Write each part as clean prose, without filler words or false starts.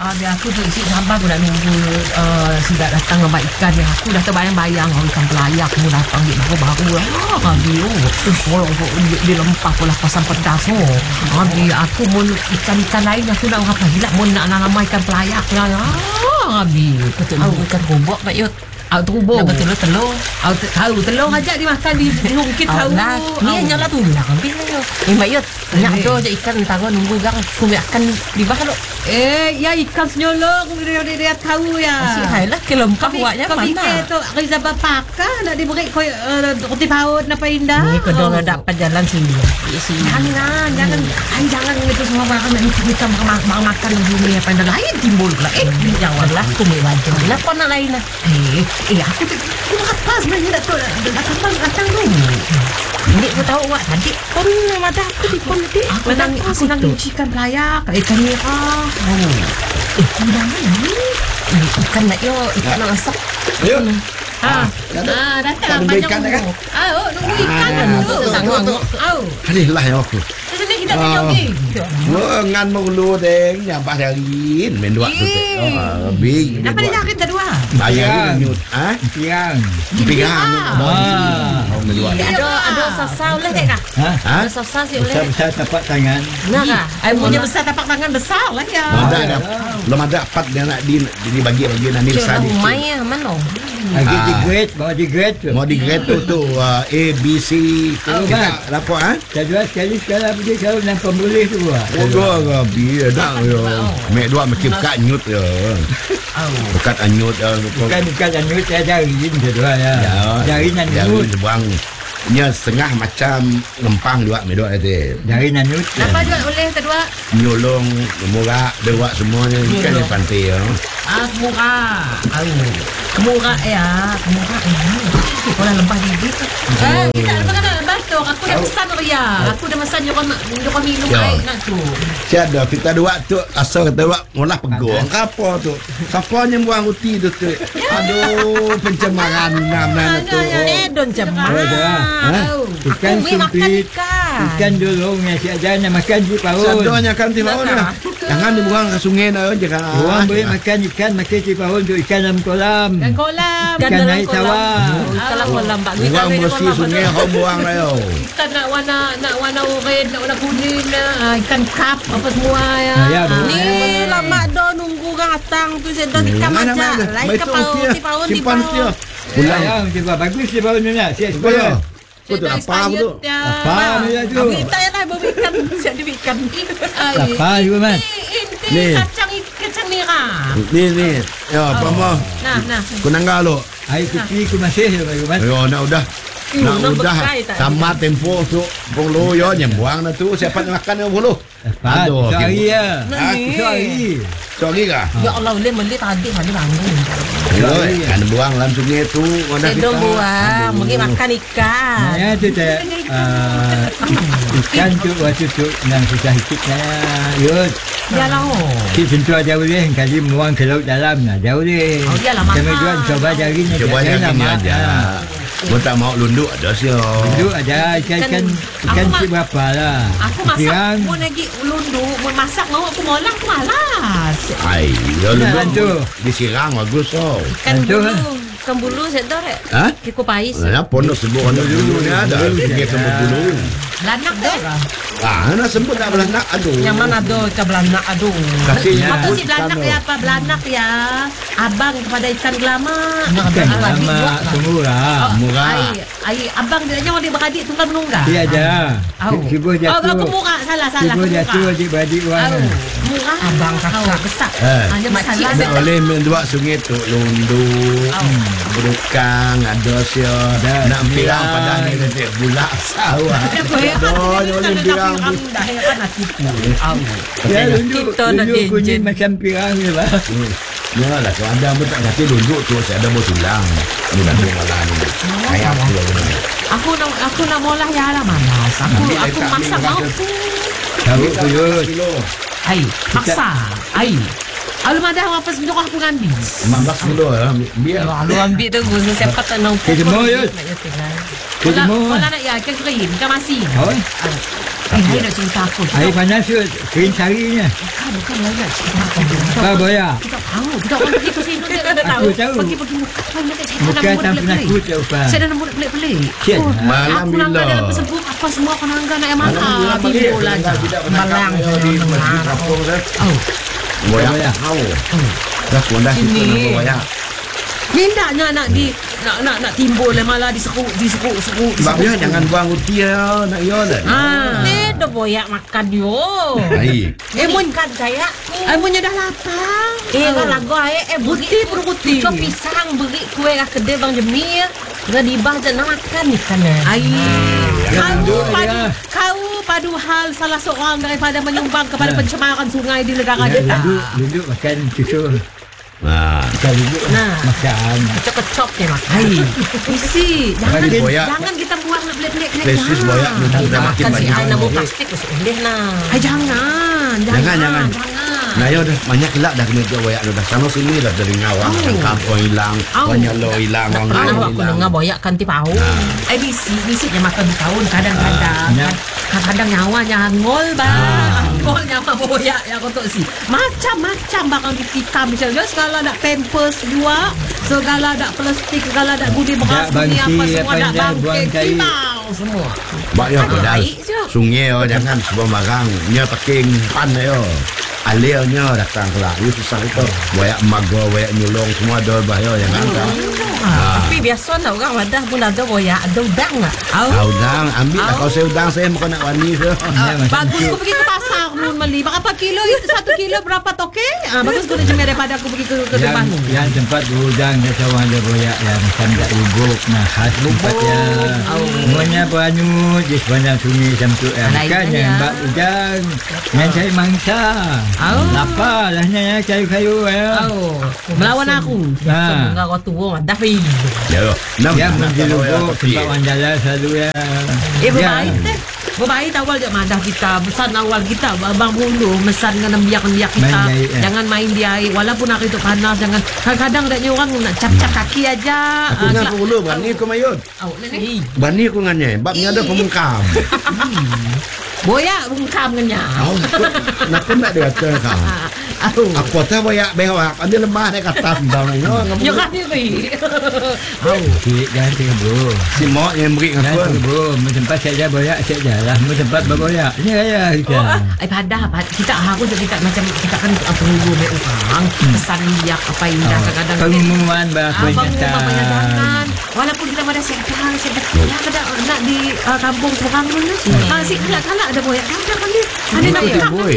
Biar aku tu isi sabar aku nak nunggu sudah datang dengan ikan yang aku dah terbayang-bayang ikan pelayak aku datang di baru-baru kalau dia lempah pula pasang pedas aku mau ikan-ikan lain aku nak apa gila mau nak nama ikan pelayak lah betul ikan robok Mak Yud. Tubuh betul telur. Tahu telur aja dimakan di lungkit tahu. Ni hanya lah tulang ambil ayo. Mak Yud, nyak do je ikan tahu nunggu gang aku makan di bawah lo. Ya ikan senyolong dia tahu ya. Si hai lah kelempah buatnya mana. Kau tu Riza Bapaka nak diberi kau roti paut napa indah. Ni kau dah dapat jalan sini. Jangan itu semua makan kita makan di dunia pandai lain timbul pula. Janganlah aku mewajib. Kenapa nak lain lah? Aku apa sebenarnya datang dulu. Nek aku tahu awak tadi pun mata aku di pun dik. Aku nak cucikan pelayak, ikan merah. Jangan ni. Ikan nak ikan nak masak. Ayo. Datang banyak kan? Nunggu ikan dulu. Inilah yang aku. Sini kita pergi. Ngan mulu deng nyampak jarin main dua tu. Big. Apa dia jarin kedua? Bayar nyut. Piang. Ada sasau lah tak? Ada sasau sih boleh. Besar tapak tangan. Nak ah? Ai punya besar tapak tangan besar lah ya. Belum ada part dia nak dibagi nanti besar ni. Rumah mana? Lagi mau di grade tu A B C kita dapat Saya sekali sekarang pergi kau nak pembulih tu buat. Gua biar dah yo. Mek dua macam kat nyut yo. Bukan anyut Bukan anyut saya jarin kedua ya. Jarin anyut. Buang nya setengah macam ngempang dua medok itu. Jarin anyut. Apa juga boleh kedua? Nyolong murah dewa semuanya kan di pantai ya. Murah ya. Kalau lempah gigit. Kita nak batuk. Aku dah pesan Ria. Aku dah pesan jom minum air nak tu. Tiada kita dua tu asal kata dua ngolah pegang apa tu. Siapa yang buang uti tu tu. Aduh pencemaran nama tu. Don cemar. Ikan sempit. Ikan dolong yang si ajar nak makan di paut. Sadonya kan di paut lah. Jangan dibuang ke sungai dah jangan. Orang boleh makan ikan makan di paut tu ikan dalam kolam. Ikan naik tawar. Kalau kolam bak ni buang bersih sungai kau buang lah yo. Ikan nak warna oranye, nak warna kuning ikan kap apa semua ya. Ni lama dah nunggu orang datang tu saya dah ikan macam lain ke paut di paut di paut. Pulang tiba bagus di paut ni nak siap sekolah. Betul apa tu? Apa ni tu? Kita lah berikan siap dibikan. Apa juga man? Ini kacang merah. Ni. Ya, apa mau? Nah. Kunangga lo. Air pipi ku masih man. Yo, nak udah. Sama tempo tu bolu yo nyembuang na tu siapa nak makan bolu. Aduh, sorry ya. Sorry kah? Ya Allah, boleh tadi hari bangun. Kan buang dalam sungai tu mana kita. Buang, mungkin makan ikan. Ya tu tak. Ikan tu waktu tu nang susah sikitnya. Yud. Yalah. Si sentuh jauh dia kali buang ke laut dalam nah jauh dia. Yalah mahal. Kami jual coba jaringnya. Coba jaringnya aja. Kau tak mau lunduk ada sih. Lunduk ada ikan si berapa lah. Aku masak mau lagi lunduk, mau masak mau aku molah aku malas. Ai, lunduk disirang bagus Ikan bulu saya tahu tak? Kiko pais. Nah, pondok sebut pondok bulu ni ada. Dia sembut bulu. Belanak deh. Nak sebut tak belanak aduh. Yang mana ada ikan belanak aduh. Kasihnya. Apa sih belanak ya apa? Belanak ya. Abang kepada ikan gelama. Ikan gelama murah. Abang dia mau dia beradik tunggal menunggal. Dia ada. Kibur jatuh. Aku murah salah. Kibur jatuh adik-beradik orang. Murah. Abang kakak besar. Hanya masalah. Oleh mendua sungai tu lunduk. Berukang ada sia nak pirang pada ni dekat bulak sawah. Boleh pirang dah kan nak tipu. Ya lunduk kuning macam pirang ni lah. Ya lah kalau ada pun tak kata lunduk tu saya ada bertulang. Ni nak malam ni. Kayak aku nak molah ya lah malas. Aku masak mau. Tahu tuyul. Ai, maksa. Ai. Alum ada apa sebentar aku ngambil. 15 kilo biar. Lu ambil tu guna siapa tak nak. Kedemo ya. Kalau nak ya ikan kering, ikan masin. Hai nak cerita aku. Air panas tu, kering sarinya. Bukan lah nak cerita aku. Apa boya? Kita tahu. Kita orang pergi ke sini. Kita dah tahu. Aku tahu. Pergi muka. Bukan tak pernah kut je Upah. Saya dah nombor pelik-pelik. Cik. Malam Aku nangga bila. dalam pesebut apa semua aku nangga nak yang mana. Malam bila Timbul aja. Malang. di masjid kampung saya. Oh. Boyak tahu. Dah kondah kita Sini. nama boyak. Hendaknya nak timbul lah malah disekuk. Sebab dia jangan buang uti ya, nak yo dah. Ni dah boyak makan yo. Baik. Mun kan saya. Munnya dah lapang. Kan lagu Putih pun putih. Kau pisang beri kue kat kedai Bang Jemil. Nggak dibah je nak makan ikan ni. Kau padu hal salah seorang daripada menyumbang kepada pencemaran sungai di negara kita. Duduk makan susu. Nah, Kita duduk makan. Kecok-kecok ni makan. Hai, isi. Jadi boyak. Jangan kita buang nak pelik-pelik. spesies boyak ni dah makin Makan si banyak. Ai nama plastik tu boleh nah. Hai, jangan. Nah, yo dah banyak kelak dah kena jual boyak dah. Sana sini dah dari ngawang, kampung hilang, Wanyalo hilang, Wang Pernah hilang. aku dengar boyak kan ti pau. Bisi yang makan di tahun kadang-kadang nyawanya ngol bang. Ngol nyawa boyak yang kotor si. Macam-macam bakal ditikam misalnya segala nak pampers juga, segala nak plastik, segala nak gudi beras ni apa semua nak bangkit timau semua. Bakyo dah. baik je. Sungai yo jangan semua barang. Nya pakai pan yo. Alirnya datang kelak. Itu susah itu. Boyak mago, boyak nyulong semua ada bahaya jangan tak. Tapi biasa nak orang wadah pun ada boyak, ada udang lah. Udang ambil lah. Kalau saya udang saya bukan nak wani ke. Bagus aku pergi ke pasar nun beli. Berapa kilo itu? 1 kilo berapa toke? Bagus aku nak daripada aku pergi ke depan. Yang tempat udang dia sawang ada boyak yang macam tak lubuk. Nah, khas tempat ya. Semuanya banyak di sepanjang sungai sampai kan yang bak udang. Yang cari mangsa. Lapar lah ni cari kayu ya. Melawan aku. Semoga kau tua dah pergi. Ya. Yang menjadi lubuk tempat wandalah selalu ya. Berbaik teh. Berbaik awal je madah kita. Pesan awal kita. Abang Hulu. Mesan dengan biak-biak kita. Main di air, Jangan main di air. Walaupun hari itu panas. Jangan. Kadang-kadang ada orang nak cap-cap kaki aja. Aku ngaku dulu bani aku mayut. Bani aku nganya. Babnya ada pemungkam. Boyak bungkam kenyang. Nak nak dia kata kau. Aku tahu boyak bewak. Ada lemah dia kata bang. Ya kan dia pergi. Jangan tinggal bro. Si mak yang beri Jangan aku. tinggal bro. Tempat saja boyak saja lah. Tempat berboyak. Ni ya kita. Padah kita harus kita macam kita kan tunggu me orang pesan biak apa indah kadang-kadang Pengumuman bahasa jangan walaupun kita pada sedang kadang nak di kampung orang pun si kalak ada boyak kan dia nak buka boy.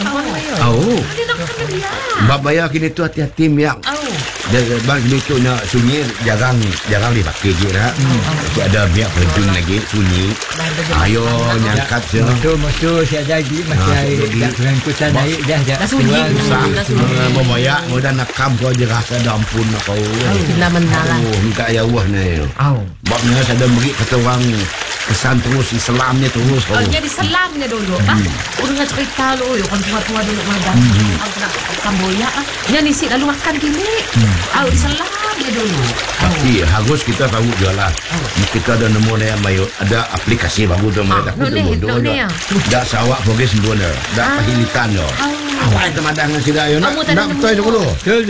Dia nak buka dia Bab bayar kini tu hati-hati miak. Bang itu nak sunyi jarang dipakai je lah. Ada biak penting lagi sunyi. Ayo nyangkat je. Motor saya lagi masih air. Pengangkutan air dah sunyi. Membayak mudah nak kam kau je rasa dah ampun nak kau. Kita menalah. Minta ya Allah ni. Babnya saya beri kata orang kesan terus Islamnya terus. Jadi selamnya dulu. Udah cerita lu kan tua-tua dulu madah. Aku nak kamboya. Yang isi lalu makan kini. Di selamnya dulu. Tapi harus kita tahu jualan. Kita ada nemu ni yang bayu. Ada aplikasi bagus tu mereka aku tu bodoh. Dak sawak progres dulu. Dak pahilitan yo. Awak itu madangan sida yo nak betul dulu.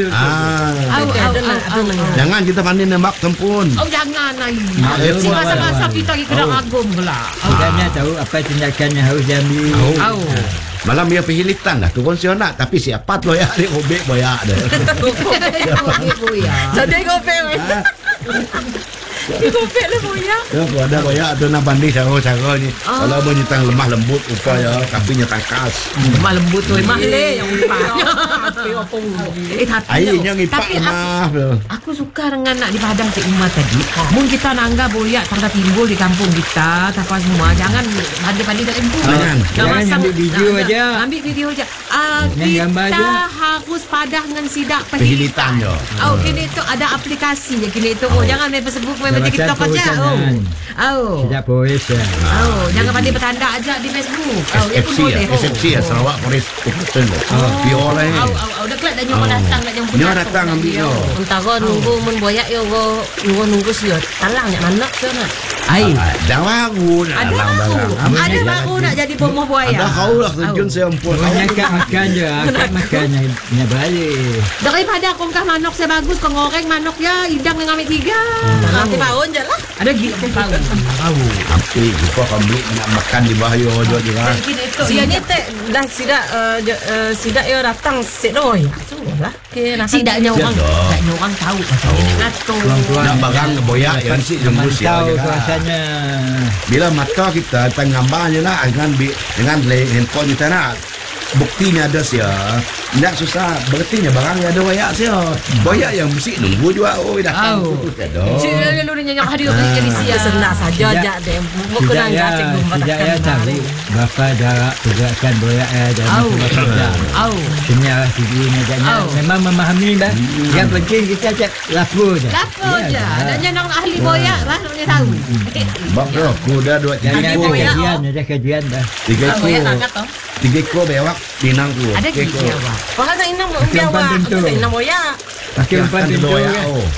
Jangan kita pandai nembak tempun. Jangan lagi. Masa-masa kita kena agum pula. Bukannya tahu apa tindakan yang harus diambil. Malam dia pahilitan lah. Turun sionak. Tapi siapa tu ya? Dia obek boyak dah. Jadi gopek. Gopek lah boyak. Ada boyak tu nak banding cara ni. Kalau mau nyetang lemah lembut upaya tapi nyetang kas. Lemah lembut tu lemah le yang umpah. Airnya ngipak lemah. Aku suka dengan nak di padang Cik Umar tadi. Mun kita nangga boyak tangga timbul di kampung kita, apa semua jangan pandai-pandai tak timbul. Jangan ambil video aja. Ambil video aja. Kita harus padah dengan sidak Pahilitan yo. Kini tu ada aplikasi je kini tu. Jangan main Facebook main macam TikTok aja. Tidak polis ya. Jangan pandai bertanda aja di Facebook. SFC ya Sarawak Forest Protection. Pure lah ni. Dah dah nyoba datang nak jemput. Nyoba datang ambil yo. Entah kau nunggu mun boyak yo kau nunggu siot. Talang nak manak siot nak. Ai. Dah baru nak Ada dalang baru. barang. Ada baru nak jadi pemoh buaya. Ada kau lah terjun saya ampun. Banyak kat makan je, akak makannya balik. Daripada kongkah manok saya bagus, kau goreng manok ya, hidang dengan ambil 3. Nanti baun je lah. Ada gila pun tahu. Tahu. Tapi kau akan beli nak makan di bahaya juga. Sia ni tek dah sidak yo datang sik doi. Sulah. Ke nak Sidaknya orang, Siap dah. sidaknya orang tahu macam ni ngatur. Tuan-tuan Nak barang boyak yang si jemput siapa tahu je. kuasanya. Bila mata kita tengah gambarnya lah dengan handphone kita nak buktinya ada sia. Tak susah. Berartinya barangnya ada boyak sia. Boyak yang mesti nunggu juga. Oh datang. Oh. Ada. Cik lalu ni nyanyi hadir ke di sia. senang saja Tidak- jak deh. Muka nang gaceng Tidak ya tahu berapa jarak pergerakan boyak dalam Au. sebuah jam. Au. Senyara segi agaknya Au. memang memahami dah. Yang penting kita cek laku je. Lapo Ya, je. dah. Dan jangan ahli boyak lah nak dia tahu. Bab dah aku dah dua Jangan tiga ada ekor. kajian, ada kajian dah. Tiga Boyak nak ekor. kata. 3 ekor bewak pinangku. Ada Tiga gigi ekor. awak. Orang tak inang Pakai biar umpan awak. pintu. Tak inang boyak. Pakai umpan pintu boyak. kan. Oh.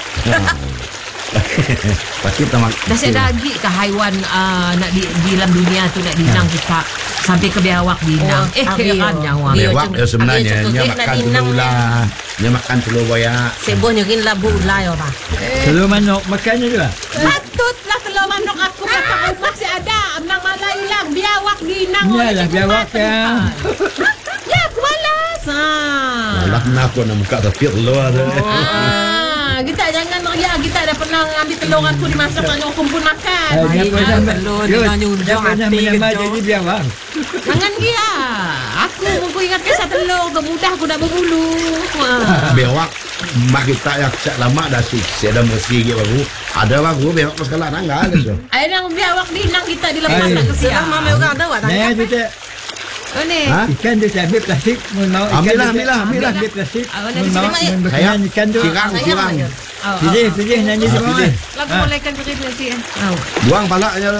Pasti tamak. Dah saya lagi ke haiwan nak di dalam dunia tu nak dinang kita sampai ke biawak dinang. Oh, Kan nyawa. Biar Bewak dia sebenarnya Habis dia cukup makan nak telur dinang. lah. Dia makan telur boyak. Seboh nyokin labu ulai orang. Telur manok makannya juga. Patutlah telur manok aku kata rumah si ada. Menang malah hilang. Biawak dinang. Iyalah biawak kan. Ya aku balas. Alah nak aku nak buka tapi telur tu. Kita jangan ya kita dah pernah ambil telur aku dimasak nak orang kumpul makan. Jangan sampai telur Yus, dengan nyunjung jangan hati menyamar kejut. jadi biawak. Jangan dia. Aku ingat kisah telur tu mudah aku dah berbulu. Bewak mak kita yang sejak lama dah sih. Saya dah mesti gitu baru. Ada baru bewak pas kalah nanggal tu. Ayah biawak dinang kita dilepas Hai. nak ke Selah siang. mama orang tahu tak? Naya kita Oh ni. Ha? ikan dia saya ambil plastik mun mau ikan Ambillah, dia- ambillah. ambil plastik Ah, mun nanti mau sini, Mak. mun berkenan ikan tu Sirang. pilih nanti semua pilih. Lagu boleh kan cerita nanti. Buang palaknya